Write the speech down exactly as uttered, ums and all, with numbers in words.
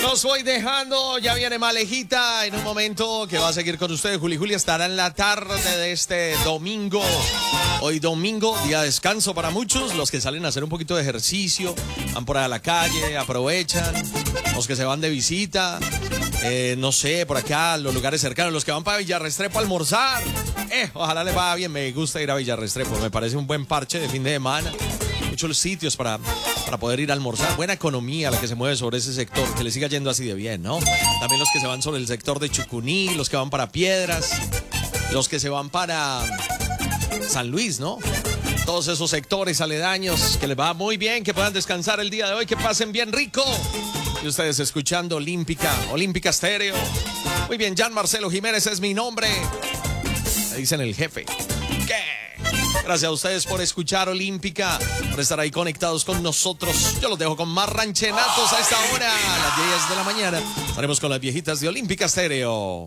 Los voy dejando, ya viene Malejita en un momento que va a seguir con ustedes. Juli Juli estará en la tarde de este domingo. Hoy domingo, día de descanso para muchos. Los que salen a hacer un poquito de ejercicio, van por ahí a la calle, aprovechan. Los que se van de visita, eh, no sé, por acá, los lugares cercanos. Los que van para Villarrestrepo a almorzar. Eh, ojalá les vaya bien, me gusta ir a Villarrestrepo. Me parece un buen parche de fin de semana. Muchos sitios para, para poder ir a almorzar. Buena economía la que se mueve sobre ese sector. Que le siga yendo así de bien, ¿no? También los que se van sobre el sector de Chucuní, los que van para Piedras, los que se van para San Luis, ¿no? Todos esos sectores aledaños, que les va muy bien, que puedan descansar el día de hoy, que pasen bien rico. Y ustedes escuchando Olímpica, Olímpica Estéreo. Muy bien, Jan Marcelo Jiménez es mi nombre. Me dicen el jefe. ¿Qué? Gracias a ustedes por escuchar Olímpica, por estar ahí conectados con nosotros. Yo los dejo con más ranchenatos a esta hora, a las diez de la mañana. Estaremos con las viejitas de Olímpica Estéreo.